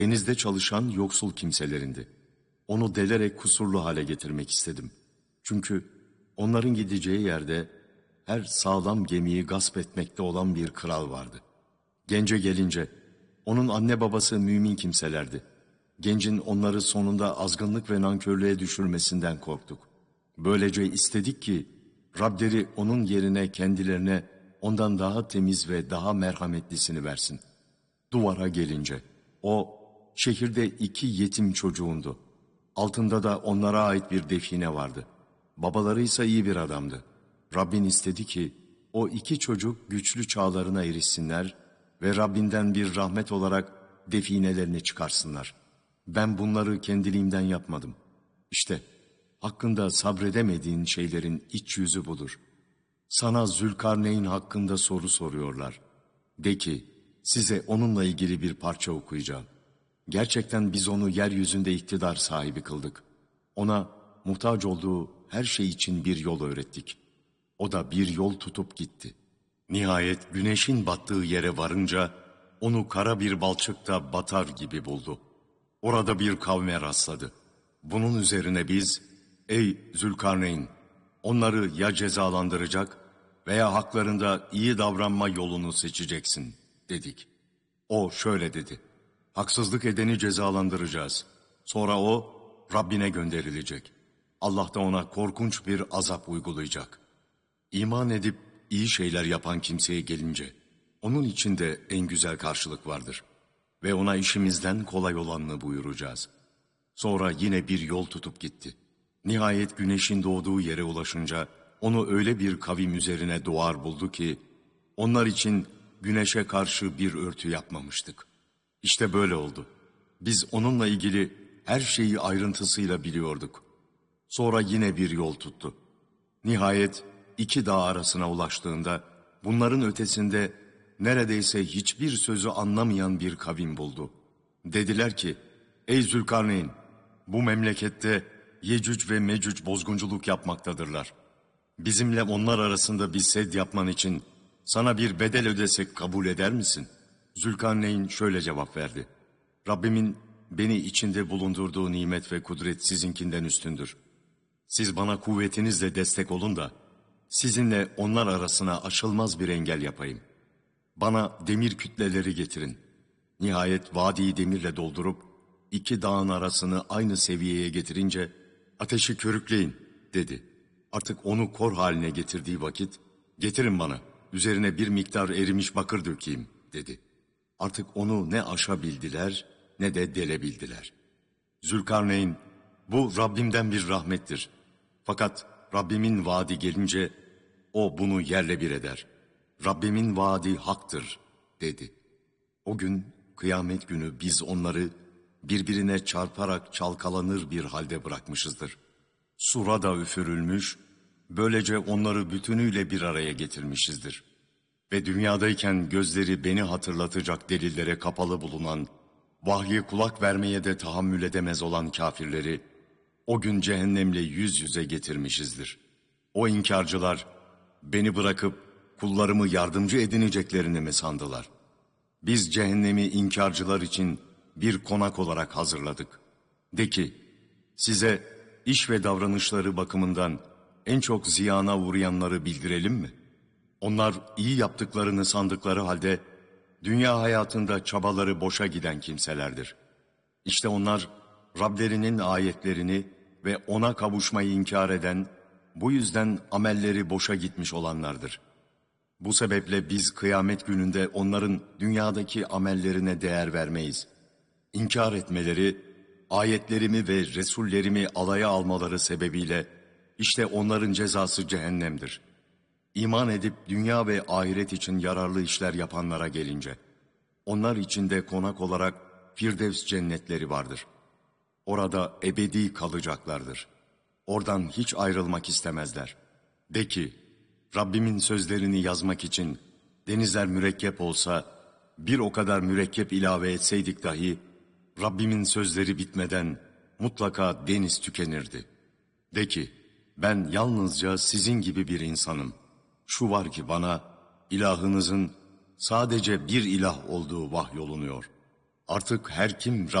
denizde çalışan yoksul kimselerindi. Onu delerek kusurlu hale getirmek istedim. Çünkü onların gideceği yerde her sağlam gemiyi gasp etmekte olan bir kral vardı. Gence gelince onun anne babası mümin kimselerdi. Gencin onları sonunda azgınlık ve nankörlüğe düşürmesinden korktuk. Böylece istedik ki Rableri onun yerine kendilerine ondan daha temiz ve daha merhametlisini versin. Duvara gelince o şehirde 2 yetim çocuğundu. Altında da onlara ait bir define vardı. Babaları ise iyi bir adamdı. Rabbin istedi ki o 2 çocuk güçlü çağlarına erişsinler ve Rabbinden bir rahmet olarak definelerini çıkarsınlar. Ben bunları kendiliğimden yapmadım. İşte hakkında sabredemediğin şeylerin iç yüzü budur. Sana Zülkarneyn hakkında soru soruyorlar. De ki, size onunla ilgili bir parça okuyacağım. Gerçekten biz onu yeryüzünde iktidar sahibi kıldık. Ona muhtaç olduğu her şey için bir yol öğrettik. O da bir yol tutup gitti. Nihayet güneşin battığı yere varınca onu kara bir balçıkta batar gibi buldu. Orada bir kavme rastladı. Bunun üzerine biz, ey Zülkarneyn, onları ya cezalandıracak veya haklarında iyi davranma yolunu seçeceksin dedik. O şöyle dedi: haksızlık edeni cezalandıracağız. Sonra o Rabbine gönderilecek. Allah da ona korkunç bir azap uygulayacak. İman edip iyi şeyler yapan kimseye gelince onun için de en güzel karşılık vardır. Ve ona işimizden kolay olanını buyuracağız. Sonra yine bir yol tutup gitti. Nihayet güneşin doğduğu yere ulaşınca onu öyle bir kavim üzerine doğar buldu ki onlar için güneşe karşı bir örtü yapmamıştık. İşte böyle oldu. Biz onunla ilgili her şeyi ayrıntısıyla biliyorduk. Sonra yine bir yol tuttu. Nihayet 2 dağ arasına ulaştığında bunların ötesinde neredeyse hiçbir sözü anlamayan bir kavim buldu. Dediler ki, ey Zülkarneyn, bu memlekette Yecüc ve Mecüc bozgunculuk yapmaktadırlar. Bizimle onlar arasında bir sed yapman için sana bir bedel ödesek kabul eder misin? Zülkarneyn şöyle cevap verdi: Rabbimin beni içinde bulundurduğu nimet ve kudret sizinkinden üstündür. Siz bana kuvvetinizle destek olun da sizinle onlar arasına aşılmaz bir engel yapayım. Bana demir kütleleri getirin. Nihayet vadiyi demirle doldurup 2 dağın arasını aynı seviyeye getirince ateşi körükleyin dedi. Artık onu kor haline getirdiği vakit getirin bana, üzerine bir miktar erimiş bakır dökeyim dedi. Artık onu ne aşabildiler ne de delebildiler. Zülkarneyn, bu Rabbimden bir rahmettir. Fakat Rabbimin vaadi gelince o bunu yerle bir eder. Rabbimin vaadi haktır dedi. O gün kıyamet günü biz onları birbirine çarparak çalkalanır bir halde bırakmışızdır. Sura da üfürülmüş, böylece onları bütünüyle bir araya getirmişizdir. Ve dünyadayken gözleri beni hatırlatacak delillere kapalı bulunan, vahye kulak vermeye de tahammül edemez olan kafirleri, o gün cehennemle yüz yüze getirmişizdir. O inkarcılar, beni bırakıp kullarımı yardımcı edineceklerini mi sandılar? Biz cehennemi inkarcılar için bir konak olarak hazırladık. De ki, size iş ve davranışları bakımından en çok ziyana uğrayanları bildirelim mi? Onlar iyi yaptıklarını sandıkları halde dünya hayatında çabaları boşa giden kimselerdir. İşte onlar Rablerinin ayetlerini ve ona kavuşmayı inkar eden, bu yüzden amelleri boşa gitmiş olanlardır. Bu sebeple biz kıyamet gününde onların dünyadaki amellerine değer vermeyiz. İnkar etmeleri, ayetlerimi ve Resullerimi alaya almaları sebebiyle işte onların cezası cehennemdir. İman edip dünya ve ahiret için yararlı işler yapanlara gelince, onlar içinde konak olarak Firdevs cennetleri vardır. Orada ebedi kalacaklardır. Oradan hiç ayrılmak istemezler. De ki, Rabbimin sözlerini yazmak için denizler mürekkep olsa, bir o kadar mürekkep ilave etseydik dahi, Rabbimin sözleri bitmeden mutlaka deniz tükenirdi. De ki, ben yalnızca sizin gibi bir insanım. Şu var ki bana ilahınızın sadece bir ilah olduğu vahyolunuyor. Artık her kim